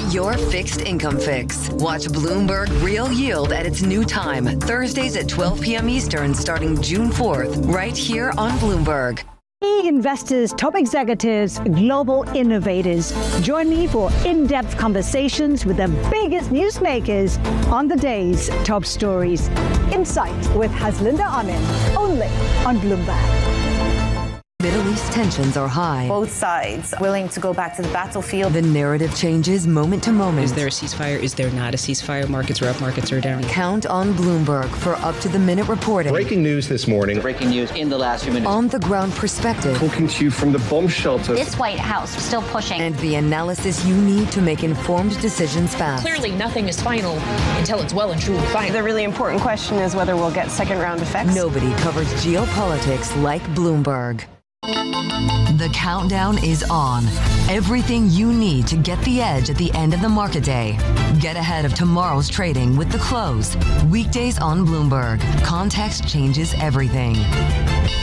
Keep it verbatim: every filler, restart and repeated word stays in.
Get your fixed income fix. Watch Bloomberg Real Yield at its new time, Thursdays at twelve p.m. Eastern, starting June fourth, right here on Bloomberg. Key investors, top executives, global innovators. Join me for in-depth conversations with the biggest newsmakers on the day's top stories. Insight with Haslinda Amin, only on Bloomberg. Middle East tensions are high. Both sides willing to go back to the battlefield. The narrative changes moment to moment. Is there a ceasefire? Is there not a ceasefire? Markets are up, markets are down. Count on Bloomberg for up-to-the-minute reporting. Breaking news this morning. Breaking news in the last few minutes. On-the-ground perspective. Talking to you from the bomb shelter. This White House still pushing. And the analysis you need to make informed decisions fast. Clearly, nothing is final until it's well and truly final. The really important question is whether we'll get second-round effects. Nobody covers geopolitics like Bloomberg. The countdown is on. Everything you need to get the edge at the end of the market day. Get ahead of tomorrow's trading with The Close. Weekdays on Bloomberg. Context changes everything.